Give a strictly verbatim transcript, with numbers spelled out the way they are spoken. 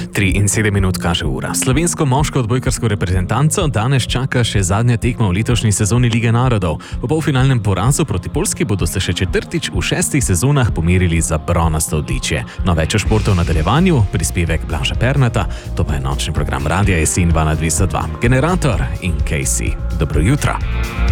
tri in sedem minut kaže ura. Slovensko moško odbojkarsko reprezentanco danes čaka še zadnja tekma v letošnji sezoni Lige narodov. Po polfinalnem porazu proti Poljski bodo se še četrtič v šestih sezonah pomerili za bronasto odličje. No, več o športu v nadaljevanju, prispevek Blaža Perneta, to pa je nočni program Radia Jeseni dvanajst dvesto dva. Generator in Casey. Dobro jutro.